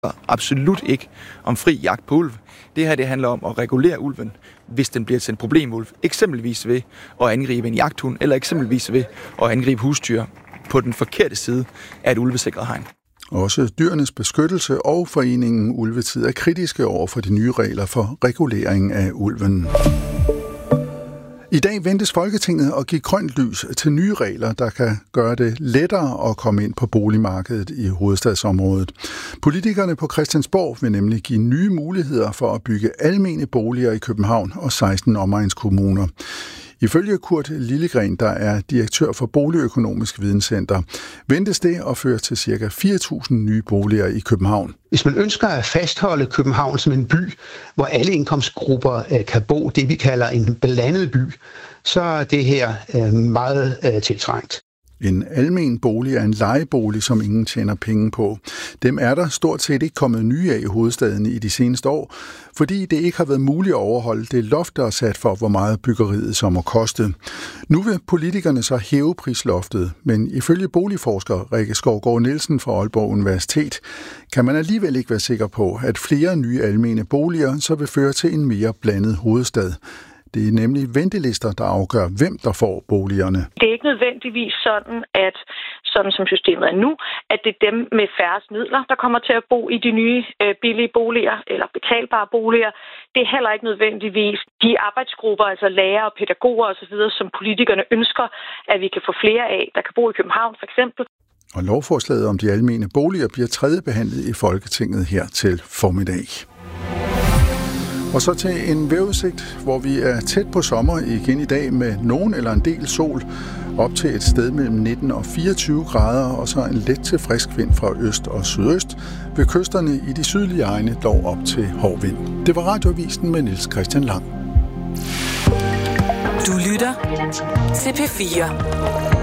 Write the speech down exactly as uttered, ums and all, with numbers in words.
absolut ikke om fri jagt på ulv. Det her det handler om at regulere ulven, hvis den bliver til en problemulv. Eksempelvis ved at angribe en jagthund, eller eksempelvis ved at angribe husdyr på den forkerte side af et ulvesikret hegn. Også Dyrenes Beskyttelse og foreningen Ulvetid er kritiske over for de nye regler for regulering af ulven. I dag ventes Folketinget at give grønt lys til nye regler, der kan gøre det lettere at komme ind på boligmarkedet i hovedstadsområdet. Politikerne på Christiansborg vil nemlig give nye muligheder for at bygge almene boliger i København og seksten omegnskommuner. Ifølge Kurt Lillegren, der er direktør for Boligøkonomisk Videnscenter, ventes det at føre til ca. fire tusind nye boliger i København. Hvis man ønsker at fastholde København som en by, hvor alle indkomstgrupper kan bo, det vi kalder en blandet by, så er det her meget tiltrængt. En almen bolig er en lejebolig, som ingen tjener penge på. Dem er der stort set ikke kommet nye af i hovedstaden i de seneste år, fordi det ikke har været muligt at overholde det loft, der er sat for, hvor meget byggeriet så må koste. Nu vil politikerne så hæve prisloftet, men ifølge boligforsker Rikke Skovgaard Nielsen fra Aalborg Universitet, kan man alligevel ikke være sikker på, at flere nye almene boliger så vil føre til en mere blandet hovedstad. Det er nemlig ventelister, der afgør, hvem der får boligerne. Det er ikke nødvendigvis sådan, at sådan som systemet er nu, at det er dem med færrest midler, der kommer til at bo i de nye øh, billige boliger eller betalbare boliger. Det er heller ikke nødvendigvis de arbejdsgrupper, altså lærere og pædagoger osv., som politikerne ønsker, at vi kan få flere af, der kan bo i København for eksempel. Og lovforslaget om de almene boliger bliver tredjebehandlet i Folketinget her til formiddag. Og så til en vejrudsigt, hvor vi er tæt på sommer igen i dag med nogen eller en del sol, op til et sted mellem nitten og fireogtyve grader, og så en let til frisk vind fra øst og sydøst. Ved kysterne i de sydlige egne dog op til hård vind. Det var Radioavisen med Niels Christian Lang. Du lytter til P fire.